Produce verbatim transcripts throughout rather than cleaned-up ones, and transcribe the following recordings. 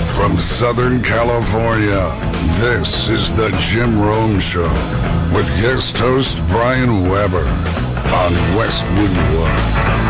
From Southern California, this is the Jim Rome Show with guest host Brian Weber on Westwood One.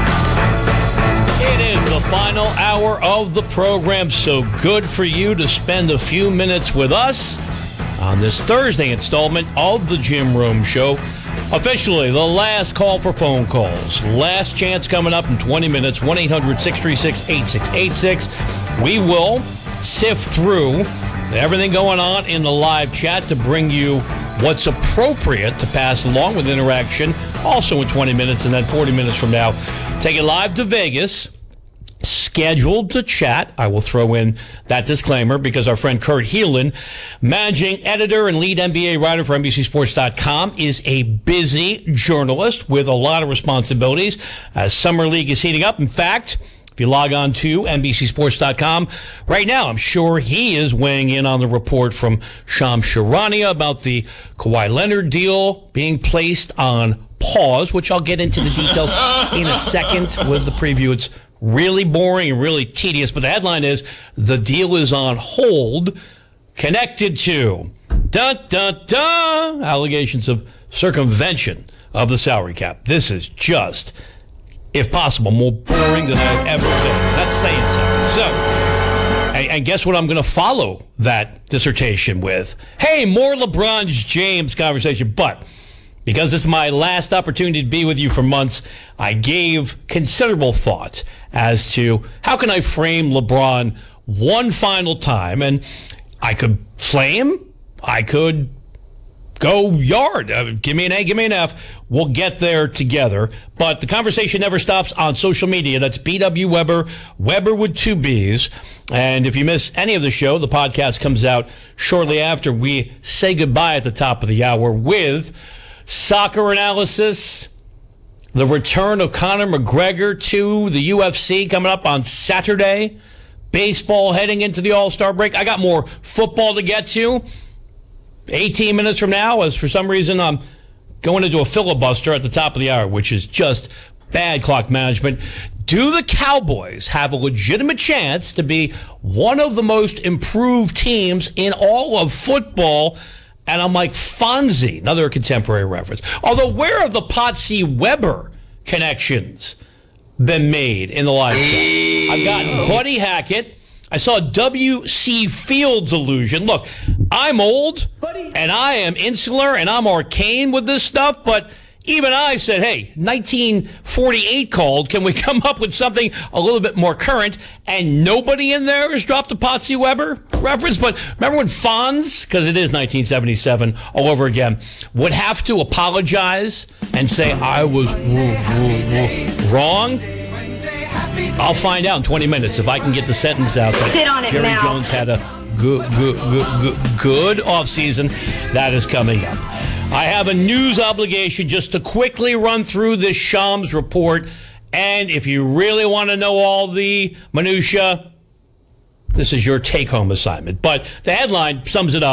It is the final hour of the program, so good for you to spend a few minutes with us on this Thursday installment of the Jim Rome Show. Officially, the last call for phone calls. Last chance coming up in twenty minutes, one eight hundred six three six eight six eight six. We will sift through everything going on in the live chat to bring you what's appropriate to pass along with interaction. Also in twenty minutes, and then forty minutes from now, take it live to Vegas. Scheduled to chat. I will throw in that disclaimer because our friend Kurt Heelan, managing editor and lead N B A writer for N B C Sports dot com, is a busy journalist with a lot of responsibilities as Summer League is heating up. In fact, if you log on to N B C Sports dot com right now, I'm sure he is weighing in on the report from Shams Charania about the Kawhi Leonard deal being placed on pause, which I'll get into the details in a second with the preview. It's really boring and really tedious, but the headline is the deal is on hold, connected to dun dun dun allegations of circumvention of the salary cap. This is just, if possible, more boring than I've ever been. That's saying something. So, and, and guess what I'm going to follow that dissertation with? Hey, more LeBron James conversation, but because this is my last opportunity to be with you for months, I gave considerable thought as to how can I frame LeBron one final time. And I could flame, I could go yard. Uh, give me an A, give me an F. We'll get there together. But the conversation never stops on social media. That's B W Weber, Weber with two B's. And if you miss any of the show, the podcast comes out shortly after we say goodbye at the top of the hour with soccer analysis, the return of Conor McGregor to the U F C coming up on Saturday, baseball heading into the All-Star break. I got more football to get to eighteen minutes from now, as for some reason I'm going to do a filibuster at the top of the hour, which is just bad clock management. Do the Cowboys have a legitimate chance to be one of the most improved teams in all of football? And I'm like, Fonzie, another contemporary reference. Although, where have the Potsy Weber connections been made in the live chat? I've gotten Buddy Hackett. I saw W C Fields allusion. Look, I'm old, and I am insular, and I'm arcane with this stuff, but even I said, hey, nineteen forty-eight called. Can we come up with something a little bit more current? And nobody in there has dropped a Potsy Weber reference. But remember when Fonz, because it is nineteen seventy-seven all over again, would have to apologize and say, I was woo, woo, woo, wrong? I'll find out in twenty minutes if I can get the sentence out. That Sit on it Jerry now. Jones had a good, good, good, good, good offseason. That is coming up. I have a news obligation just to quickly run through this Shams report. And if you really want to know all the minutia, this is your take-home assignment. But the headline sums it up.